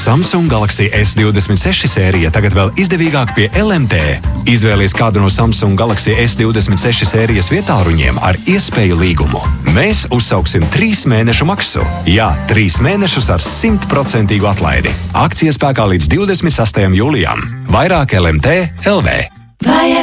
Samsung Galaxy S26 sērija tagad vēl izdevīgāk pie LMT. Izvēlies kādu no Samsung Galaxy S26 sērijas vietāruņiem ar iespēju līgumu. Mēs uzsauksim 3 mēnešu maksu. Jā, 3 mēnešus ar 100% atlaidi. Akcija spēkā līdz 28. jūlijam. Vairāk LMT LV.